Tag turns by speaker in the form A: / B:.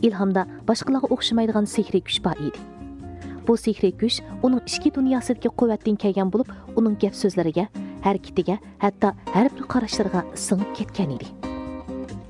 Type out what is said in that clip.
A: ilhamda boshqalarga o'xshamaydigan sehriy kuch bor edi. Bu sehriy kuch uning ichki dunyosidagi quvvatdan kelgan bo'lib, uning gap so'zlariga, harakatiga, hatto har bir qarashlariga singib ketgan edi.